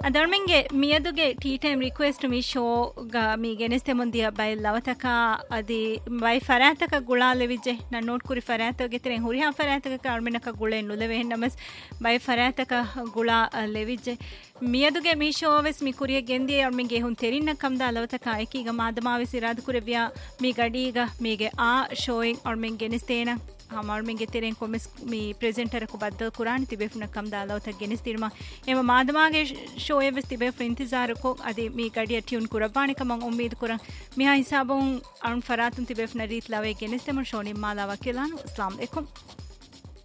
ಅದರ್ಮಿಂಗೆ ಮಿಯದುಗೆ tea time request ಮಿ show ಗ ಮಿ ಗೆನೆಸ್ತೆ ಮುಂದಿಯ by ಲವತಕ ಅದಿ by ಫರಾತಕ ಗುಳಾಲೆವಿಜೆ ನಾನು ನೋಡ್ಕುರಿ ಫರಾತಗೆ ತೆರೆ ಹುರಿಹಾ ಫರಾತಕ ಕಾರ್ಮಿನಕ ಗುಳೆ ನುಲೆವೆ ನಮಸ್ ಬೈ ಫರಾತಕ ಗುಳಾ ಲೆವಿಜೆ ಮಿಯದುಗೆ ಮಿ ಶೋ ವೆಸ್ ಮಿ ಕುರಿಯ ಗೆಂದಿ ಅರ್ಮಿಂಗೆ ಹುನ್ ತೆರಿನ ಕಮ್ದ ಲವತಕ ಐಕೀಗ ಮಾದಮಾವೆ ಸಿರಾದ ಕುರೆವ್ಯಾ ಮಿ ಗಡೀಗ ಮೀಗೆ ಆ ಶೋಯಿಂಗ್ ಅರ್ಮಿಂಗೆ ಗೆನೆಸ್ತೇನ ಹಮಾರ್ಮಿಂಗೆ ತೆರೆಂ ಕೊಮೆಸ್ ಮಿ ಪ್ರೆಸೆಂಟರ್ ಕು ಬದ್ದ ಕುರಾನ್ ತಿಬೆಫ್ನ ಕಮ್ ದಾಲವತ ಗೆನಿಸ್ತಿರ್ಮ ಎಮ ಮಾದಮಾಗೆ ಶೋ ಎವೆಸ್ ತಿಬೆಫ್ ಇಂತಜಾರ್ ಕೊ ಅದಿ ಮಿ ಗಡಿಯ ಟ್ಯೂನ್ ಕುರಬಾಣಿ ಕಮಂ ಉಮ್ಮೀದ್ ಕುರಂ ಮಿಹಾ ಹಿಸಾಬುಂ ಅನ್ ಫರಾತುನ್ ತಿಬೆಫ್ನ ರೀತ್ ಲವೆ ಗೆನಿಸ್ತೆಮ ಶೋನಿ ಮಾಲಾವ ಕೆಲಾನು ಅಸ್ಲಾಂ ಅಲೈಕುಂ